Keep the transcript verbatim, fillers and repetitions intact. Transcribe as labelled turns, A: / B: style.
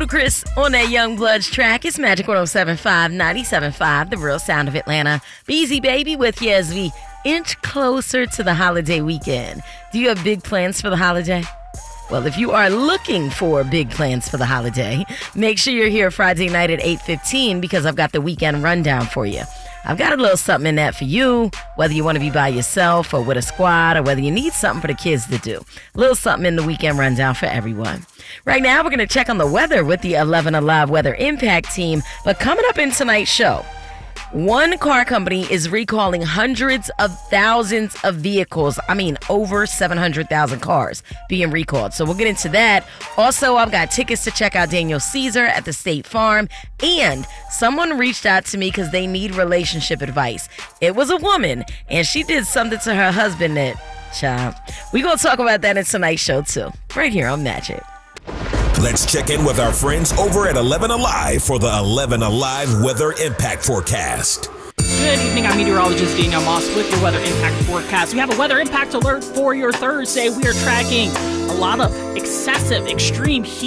A: Ludacris on that Young Bloods track. It's Magic one oh seven point five, ninety-seven point five, the real sound of Atlanta. Beezy Baby with you as we inch closer to the holiday weekend. Do you have big plans for the holiday? Well, if you are looking for big plans for the holiday, make sure you're here Friday night at eight fifteen because I've got the weekend rundown for you. I've got a little something in that for you, whether you want to be by yourself or with a squad or whether you need something for the kids to do. A little something in the weekend rundown for everyone. Right now, we're going to check on the weather with the eleven Alive Weather Impact Team. But coming up in tonight's show, one car company is recalling hundreds of thousands of vehicles. I mean, over seven hundred thousand cars being recalled. So we'll get into that. Also, I've got tickets to check out Daniel Caesar at the State Farm. And someone reached out to me because they need relationship advice. It was a woman, and she did something to her husband that, child, we're going to talk about that in tonight's show, too. Right here on Magic.
B: Let's check in with our friends over at eleven Alive for the eleven Alive Weather Impact Forecast.
C: Good evening, I'm meteorologist Danielle Moss with your Weather Impact Forecast. We have a weather impact alert for your Thursday. We are tracking a lot of excessive, extreme heat